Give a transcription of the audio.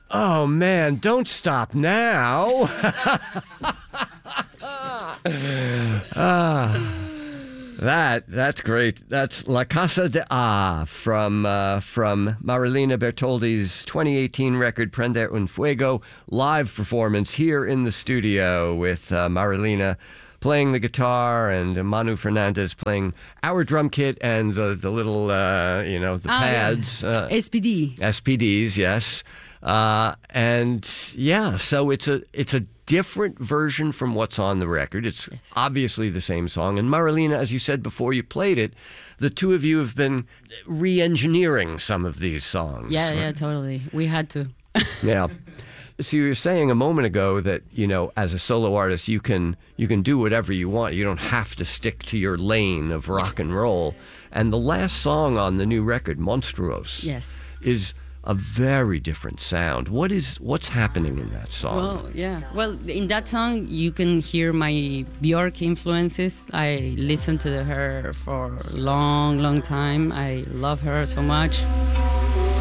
Oh man, don't stop now. That's great. That's La Casa de A from Marilina Bertoldi's 2018 record Prender un Fuego, live performance here in the studio with Marilina playing the guitar and Manu Fernandez playing our drum kit and the little the pads. Yeah. SPDs, yes. And yeah, so it's a different version from what's on the record. It's obviously the same song. And Marilina, as you said before you played it, the two of you have been re-engineering some of these songs. Yeah, totally. We had to. Yeah. So you were saying a moment ago that, as a solo artist, you can do whatever you want. You don't have to stick to your lane of rock and roll. And the last song on the new record, Monstruos, is a very different sound. What's happening in that song? Well, in that song, you can hear my Björk influences. I listened to her for a long, long time. I love her so much.